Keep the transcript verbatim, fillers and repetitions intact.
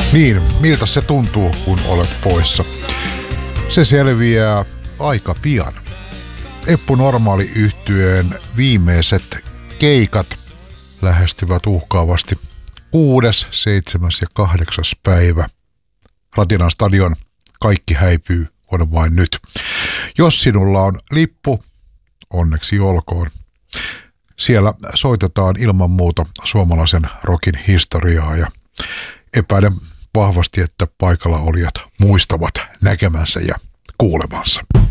Niin, miltä se tuntuu, kun olet poissa? Se selviää aika pian. Eppu Normaali -yhtyeen viimeiset keikat lähestyvät uhkaavasti kuudes, seitsemäs ja kahdeksas päivä. Ratinan stadion Kaikki häipyy on vain nyt. Jos sinulla on lippu, onneksi olkoon. Siellä soitetaan ilman muuta suomalaisen rockin historiaa ja epäilen vahvasti, että paikalla olijat muistavat näkemänsä ja kuulemansa.